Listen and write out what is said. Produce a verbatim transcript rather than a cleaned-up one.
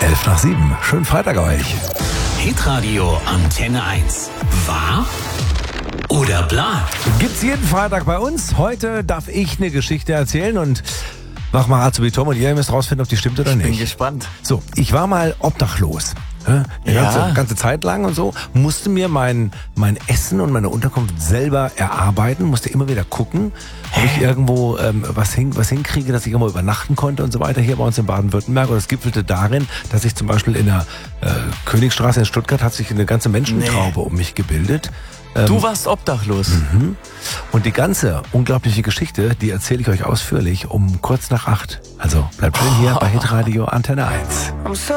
elf nach sieben. Schönen Freitag euch. Hitradio Antenne eins. Wahr oder bla? Gibt's jeden Freitag bei uns. Heute darf ich eine Geschichte erzählen und mach mal Hart so wie Tom und ihr müsst rausfinden, ob die stimmt oder nicht. Bin gespannt. So, ich war mal obdachlos. Eine Ja. ganze, ganze Zeit lang und so. Musste mir mein, mein Essen und meine Unterkunft selber erarbeiten. Musste immer wieder gucken, ob ich irgendwo ähm, was, hin, was hinkriege, dass ich irgendwo übernachten konnte und so weiter. Hier bei uns in Baden-Württemberg. Und es gipfelte darin, dass ich zum Beispiel in der äh, Königstraße in Stuttgart hat sich eine ganze Menschentraube um mich gebildet. Ähm, Du warst obdachlos. Mhm. Und die ganze unglaubliche Geschichte, die erzähle ich euch ausführlich um kurz nach acht. Also bleibt schön hier bei Hitradio Antenne eins.